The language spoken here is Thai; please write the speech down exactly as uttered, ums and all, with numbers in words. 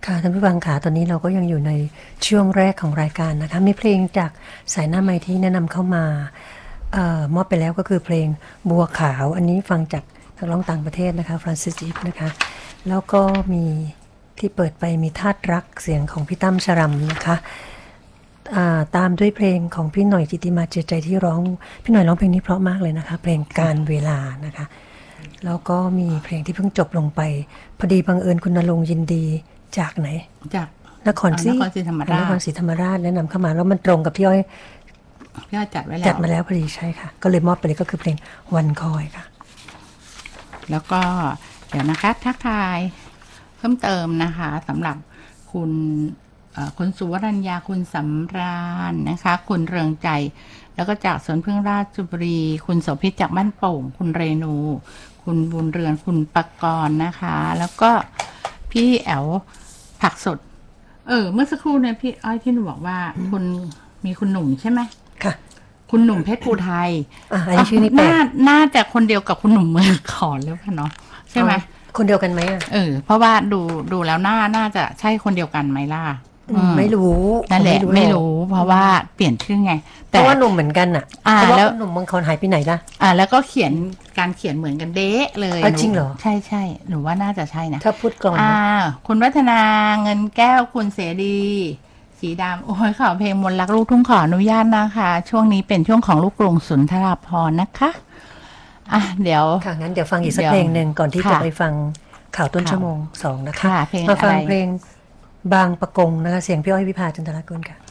ค่ะท่านผู้ฟังค่ะตอนนี้เราก็ยังอยู่ในช่วงแรกของรายการนะคะมีเพลงจากสายหน้าไม้ที่แนะนำเข้ามาเอ่อมอบไปแล้วก็คือเพลงบัวขาวอันนี้ฟังจากนักร้องต่างประเทศนะคะฟรานซิสอีฟนะคะแล้วก็มีที่เปิดไปมีธาตุรักเสียงของพี่ตั้มชรัมนะคะตามด้วยเพลงของพี่หน่อยจิติมาเจือใจที่ร้องพี่หน่อยร้องเพลงนี้เพราะมากเลยนะคะเพลงการเวลานะคะแล้วก็มีเพลงที่เพิ่งจบลงไปพอดีบังเอิญคุณณรงค์ยินดีจากไหนจากนครศรีธรรมราชนครศรีธรรมราชแนะนำเข้ามาแล้วมันตรงกับที่อ้อยพี่อ้อยจัดไว้แล้วจัดมาแล้วพอดีใช่ค่ะก็เลยมอบไปเลยก็คือเพลงวันคอยค่ะแล้วก็เดี๋ยวนะคะทักทายเพิ่มเติมนะคะสำหรับคุณคุณสุวรัญญาคุณสำราญนะคะคุณเรืองใจแล้วก็จากสวนพึ่งราชบุรีคุณโสภิตจากบ้านโป่งคุณเรนูคุณบุญเรือนคุณปกรณ์นะคะแล้วก็พี่แอลผักสดเออเมื่อสักครู่เนี่ยพี่อ้อยที่หนูบอกว่าคุณมีคุณหนุ่มใช่ไหมค่ะคุณหนุ่มเพชรภูไทยอ่าอันนี้ชื่อนี้แปลกน่าจะคนเดียวกับคุณหนุ่มเมืองขอนแล้วค่ะเนาะใช่ไหมคนเดียวกันไหมอ่ะเออเพราะว่าดูดูแล้วน่าน่าจะใช่คนเดียวกันไหมล่ะไม่รู้นั่นแหละไม่รู้เพราะว่าเปลี่ยนชื่อไงแต่ว่าหนุ่มเหมือนกันอ่ะเพราะว่าหนุ่มเมืองขอนหายไปไหนล่ะอ่าแล้วก็เขียนการเขียนเหมือนกันเด๊ะเลยจริงเหรอใช่ใช่หนูว่าน่าจะใช่นะถ้าพูดก่อนอ่าคุณวัฒนาเงินแก้วคุณเสรีสีดำโอ้ยขอเพลงมนต์รักลูกทุ่งขออนุญาตนะคะช่วงนี้เป็นช่วงของลูกกรุงสุนทรภรณ์นะคะอ่ะเดี๋ยวค่ะงั้นเดี๋ยวฟังอีกสักเพลงหนึ่งก่อนที่จะไปฟังข่าวต้นชั่วโมงสองนะคะมาฟังเพลงบางประกงนะคะเสียงพี่อ้อยวิภาจันทรกุลค่ะ